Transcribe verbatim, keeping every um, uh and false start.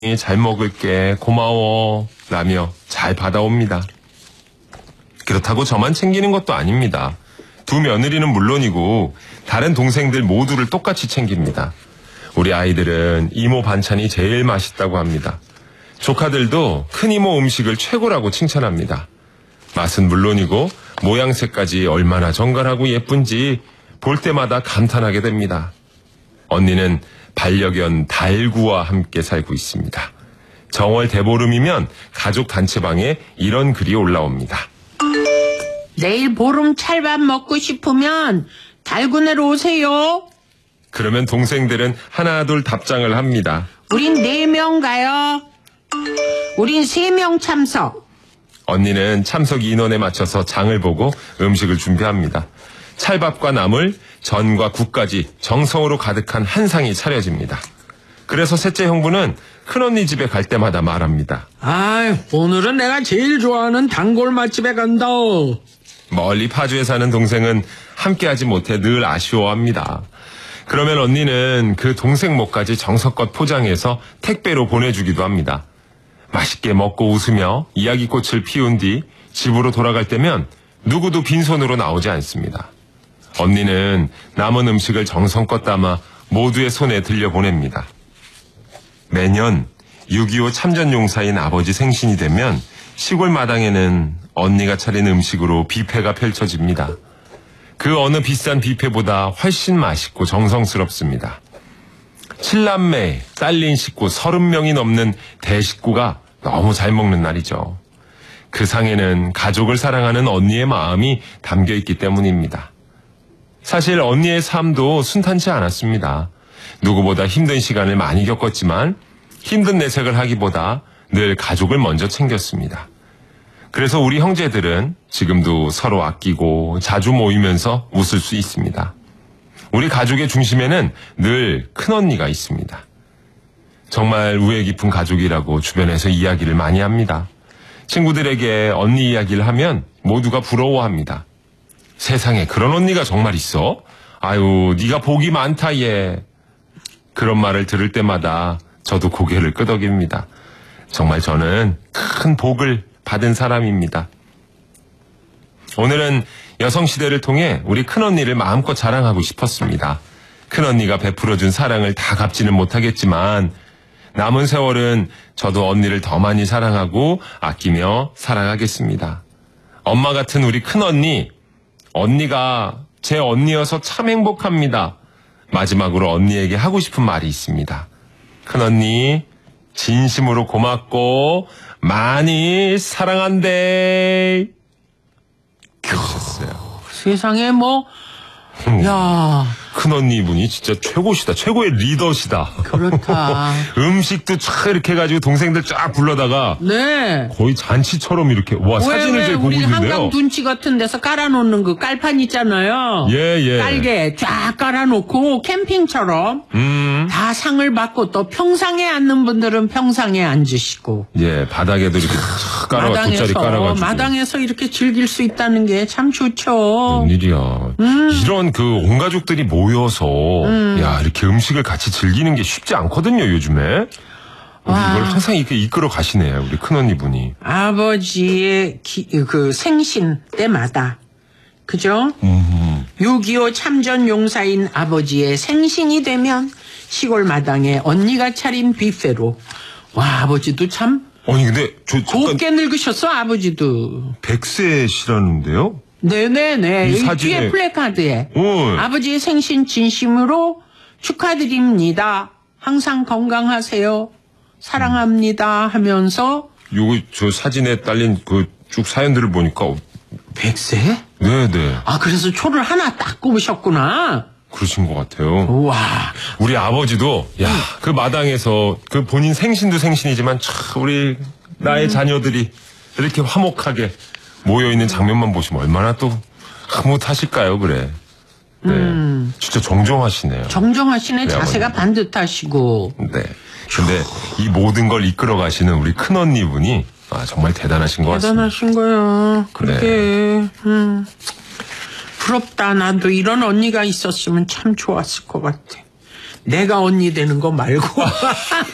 잘 먹을게, 고마워 라며 잘 받아옵니다. 그렇다고 저만 챙기는 것도 아닙니다. 두 며느리는 물론이고 다른 동생들 모두를 똑같이 챙깁니다. 우리 아이들은 이모 반찬이 제일 맛있다고 합니다. 조카들도 큰이모 음식을 최고라고 칭찬합니다. 맛은 물론이고 모양새까지 얼마나 정갈하고 예쁜지 볼 때마다 감탄하게 됩니다. 언니는 반려견 달구와 함께 살고 있습니다. 정월 대보름이면 가족 단체방에 이런 글이 올라옵니다. 내일 보름 찰밥 먹고 싶으면 달구네로 오세요. 그러면 동생들은 하나둘 답장을 합니다. 우린 네 명 가요. 우린 세 명 참석. 언니는 참석 인원에 맞춰서 장을 보고 음식을 준비합니다. 찰밥과 나물, 전과 국까지 정성으로 가득한 한 상이 차려집니다. 그래서 셋째 형부는 큰언니 집에 갈 때마다 말합니다. 아이, 오늘은 내가 제일 좋아하는 단골 맛집에 간다. 멀리 파주에 사는 동생은 함께하지 못해 늘 아쉬워합니다. 그러면 언니는 그 동생 목까지 정성껏 포장해서 택배로 보내주기도 합니다. 맛있게 먹고 웃으며 이야기꽃을 피운 뒤 집으로 돌아갈 때면 누구도 빈손으로 나오지 않습니다. 언니는 남은 음식을 정성껏 담아 모두의 손에 들려보냅니다. 매년 육이오 참전용사인 아버지 생신이 되면 시골 마당에는 언니가 차린 음식으로 뷔페가 펼쳐집니다. 그 어느 비싼 뷔페보다 훨씬 맛있고 정성스럽습니다. 칠남매, 딸린 식구 서른 명이 넘는 대식구가 너무 잘 먹는 날이죠. 그 상에는 가족을 사랑하는 언니의 마음이 담겨있기 때문입니다. 사실 언니의 삶도 순탄치 않았습니다. 누구보다 힘든 시간을 많이 겪었지만 힘든 내색을 하기보다 늘 가족을 먼저 챙겼습니다. 그래서 우리 형제들은 지금도 서로 아끼고 자주 모이면서 웃을 수 있습니다. 우리 가족의 중심에는 늘 큰언니가 있습니다. 정말 우애 깊은 가족이라고 주변에서 이야기를 많이 합니다. 친구들에게 언니 이야기를 하면 모두가 부러워합니다. 세상에 그런 언니가 정말 있어? 아유, 네가 복이 많다 얘. 그런 말을 들을 때마다 저도 고개를 끄덕입니다. 정말 저는 큰 복을 받은 사람입니다. 오늘은 여성시대를 통해 우리 큰언니를 마음껏 자랑하고 싶었습니다. 큰언니가 베풀어준 사랑을 다 갚지는 못하겠지만 남은 세월은 저도 언니를 더 많이 사랑하고 아끼며 살아가겠습니다. 엄마 같은 우리 큰언니, 언니가 제 언니여서 참 행복합니다. 마지막으로 언니에게 하고 싶은 말이 있습니다. 큰언니, 진심으로 고맙고 많이 사랑한대. 그러셨어요. 세상에 뭐, 음. 야, 큰언니 분이 진짜 최고시다. 최고의 리더시다. 그렇다. 음식도 쫙 이렇게 해가지고 동생들 쫙 불러다가 네. 거의 잔치처럼 이렇게 와 왜, 사진을 왜 제가 보고 우리 있는데요. 한강 둔치 같은 데서 깔아놓는 그 깔판 있잖아요. 예, 예. 깔개 쫙 깔아놓고 캠핑처럼 음. 다 상을 받고 또 평상에 앉는 분들은 평상에 앉으시고. 예, 바닥에도 이렇게 쫙 깔아가 돗자리 깔아가지고. 마당에서 이렇게 즐길 수 있다는 게 참 좋죠. 웬일이야. 음. 이런 그 온 가족들이 모여서 음. 야 이렇게 음식을 같이 즐기는 게 쉽지 않거든요 요즘에. 우리 이걸 항상 이렇게 이끌어 가시네요 우리 큰언니 분이. 아버지의 기, 그 생신 때마다 그죠? 음. 육이오 참전 용사인 아버지의 생신이 되면 시골 마당에 언니가 차린 뷔페로. 와, 아버지도 참 아니 근데 저 잠깐 곱게 늙으셨어 아버지도. 백 세시라는데요? 네네네. 이 이 사진에. 뒤에 플래카드에 어. 아버지의 생신 진심으로 축하드립니다. 항상 건강하세요. 사랑합니다 하면서. 요거 저 사진에 딸린 그 쭉 사연들을 보니까 백 세? 네네 아, 그래서 초를 하나 딱 꼽으셨구나. 그러신 것 같아요. 우와. 우리 아버지도 야 그 마당에서 그 본인 생신도 생신이지만 참 우리 나의 음. 자녀들이 이렇게 화목하게 모여있는 장면만 보시면 얼마나 또 흐뭇하실까요 그래. 네, 음. 진짜 정정하시네요. 정정하시네. 자세가 아버님. 반듯하시고. 네. 근데 이 모든 걸 이끌어 가시는 우리 큰언니 분이 아, 정말 대단하신 것 같습니다. 대단하신 거야. 그렇게. 네. 음. 부럽다. 나도 이런 언니가 있었으면 참 좋았을 것 같아. 내가 언니 되는 거 말고.